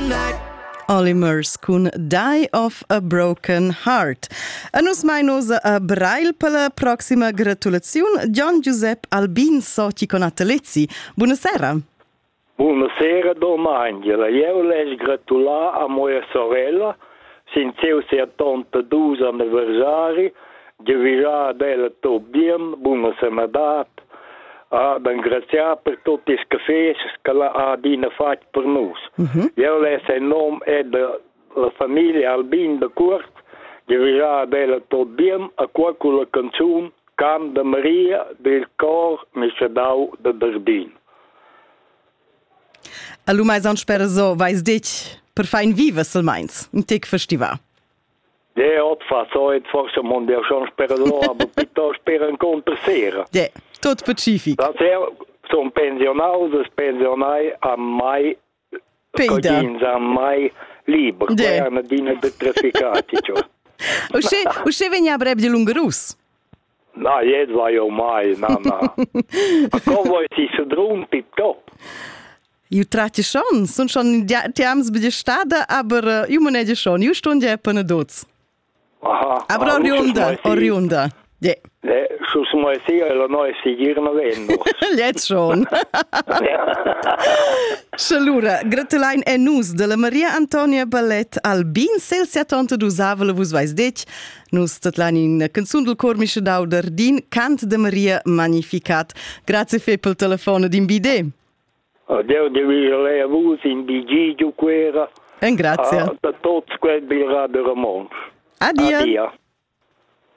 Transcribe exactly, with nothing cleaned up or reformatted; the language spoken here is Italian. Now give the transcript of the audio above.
Olly Murs cun Die of a Broken Heart. A nus mai nosa a Brail per la proxima gratulazione Gian Giuseppe Albin soci con Atalezzi. Buonasera. Buonasera, Domangela. Io les gratulà a mia sorella, sin seu settantadue anniversari, di virà della Tobiem, buona semadat, a ringraziare per tutti i caffè che ha dina fatto per noi. Mm-hmm. Io les in nome è della famiglia Albin de Court, di virà della Tobiem, a qualcuna canzone, Can de Maria del Cor Michedau de Berdin. Allo mais an spera so, vais dich per fein viva sul Mainz, un tic festival. Ja, hat fast so, et forse mondial schon spera so, aber bitte spera incontro sera. Ja, tot pacific. Das er, sono pensionato, pensionai a mai, Peida. a mai libero, Ja. qua una dina de trafficati, cioè. Usce, usce venia a breb de Lungarus. Na, jetzt war ja mai, na, na. A come si se drun, tip top. Io tratti schon, sun schon tiams bei der Stada, aber uh, io manege schon, io stund ja per doz. Aha. Aber oriunda, oriunda. Ja. Ja, sus mai si, la noi sigirno venno. Jetzt schon. Shalura, gratulain e nus de la Maria Antonia Ballet Albin, sel settantadue avela vus vais dec, nus tatlan in canzun del cor Michedau d'Ardin, cant de Maria Magnificat. Grazie fe pel telefono din bide. Dio di lei a voi in Bigigio quera. En grazie. Da tutti quelli di Radio Ramon. Adia. Adia.